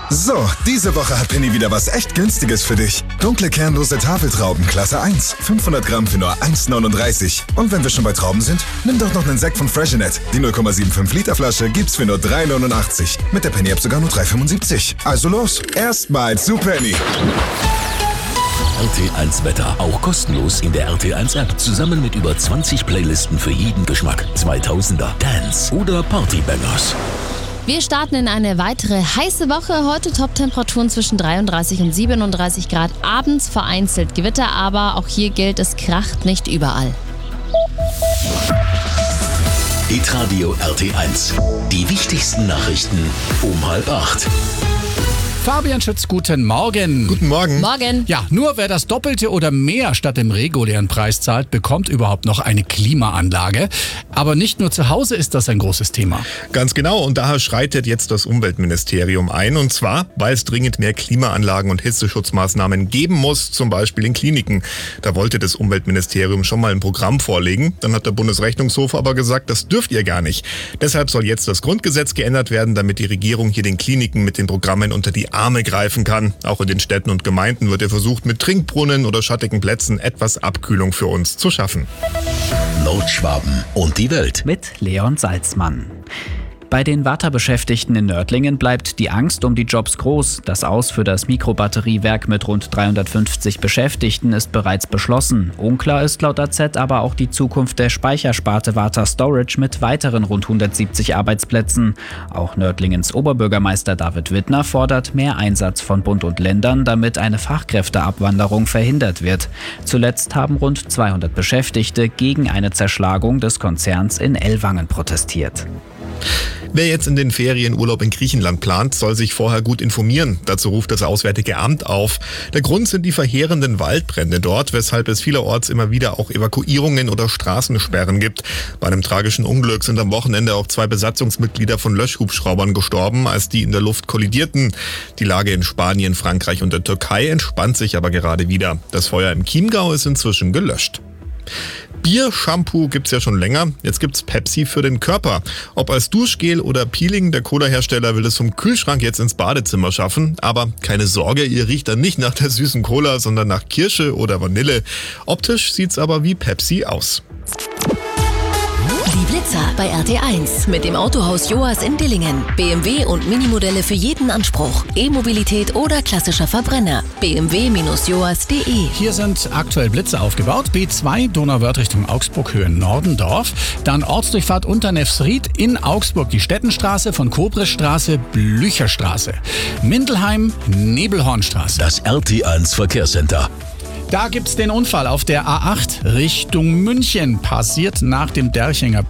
So, diese Woche hat Penny wieder was echt Günstiges für dich. Dunkle kernlose Tafeltrauben, Klasse 1. 500 Gramm für nur 1,39. Und wenn wir schon bei Trauben sind, nimm doch noch einen Sekt von Freshenet. Die 0,75 Liter Flasche gibt's für nur 3,89. Mit der Penny-App sogar nur 3,75. Also los, erstmal zu Penny. RT1 Wetter, auch kostenlos in der RT1 App. Zusammen mit über 20 Playlisten für jeden Geschmack. 2000er, Dance oder Partybangers. Wir starten in eine weitere heiße Woche. Heute Top-Temperaturen zwischen 33 und 37 Grad. Abends vereinzelt Gewitter, aber auch hier gilt, es kracht nicht überall. Hitradio RT1. Die wichtigsten Nachrichten um 7:30. Fabian Schütz, guten Morgen. Guten Morgen. Morgen. Ja, nur wer das Doppelte oder mehr statt dem regulären Preis zahlt, bekommt überhaupt noch eine Klimaanlage. Aber nicht nur zu Hause ist das ein großes Thema. Ganz genau. Und daher schreitet jetzt das Umweltministerium ein. Und zwar, weil es dringend mehr Klimaanlagen und Hitzeschutzmaßnahmen geben muss, zum Beispiel in Kliniken. Da wollte das Umweltministerium schon mal ein Programm vorlegen. Dann hat der Bundesrechnungshof aber gesagt, das dürft ihr gar nicht. Deshalb soll jetzt das Grundgesetz geändert werden, damit die Regierung hier den Kliniken mit den Programmen unter die Arme greifen kann. Auch in den Städten und Gemeinden wird ja versucht, mit Trinkbrunnen oder schattigen Plätzen etwas Abkühlung für uns zu schaffen. Nordschwaben und die Welt. Mit Leon Salzmann. Bei den Warta-Beschäftigten in Nördlingen bleibt die Angst um die Jobs groß. Das Aus für das Mikrobatteriewerk mit rund 350 Beschäftigten ist bereits beschlossen. Unklar ist laut AZ aber auch die Zukunft der Speichersparte Warta Storage mit weiteren rund 170 Arbeitsplätzen. Auch Nördlingens Oberbürgermeister David Wittner fordert mehr Einsatz von Bund und Ländern, damit eine Fachkräfteabwanderung verhindert wird. Zuletzt haben rund 200 Beschäftigte gegen eine Zerschlagung des Konzerns in Ellwangen protestiert. Wer jetzt in den Ferien Urlaub in Griechenland plant, soll sich vorher gut informieren. Dazu ruft das Auswärtige Amt auf. Der Grund sind die verheerenden Waldbrände dort, weshalb es vielerorts immer wieder auch Evakuierungen oder Straßensperren gibt. Bei einem tragischen Unglück sind am Wochenende auch 2 Besatzungsmitglieder von Löschhubschraubern gestorben, als die in der Luft kollidierten. Die Lage in Spanien, Frankreich und der Türkei entspannt sich aber gerade wieder. Das Feuer im Chiemgau ist inzwischen gelöscht. Bier-Shampoo gibt's ja schon länger, jetzt gibt's Pepsi für den Körper. Ob als Duschgel oder Peeling, der Cola-Hersteller will es vom Kühlschrank jetzt ins Badezimmer schaffen. Aber keine Sorge, ihr riecht dann nicht nach der süßen Cola, sondern nach Kirsche oder Vanille. Optisch sieht's aber wie Pepsi aus. Die Blitzer bei RT1 mit dem Autohaus Joas in Dillingen. BMW und Minimodelle für jeden Anspruch. E-Mobilität oder klassischer Verbrenner. bmw-joas.de. Hier sind aktuell Blitze aufgebaut. B2 Donauwörth Richtung Augsburg, Höhe Nordendorf. Dann Ortsdurchfahrt Unternefsried in Augsburg, die Stettenstraße von Kobrisstraße, Blücherstraße. Mindelheim, Nebelhornstraße. Das RT1 Verkehrscenter. Da gibt's den Unfall auf der A8 Richtung München. Passiert nach dem Derchinger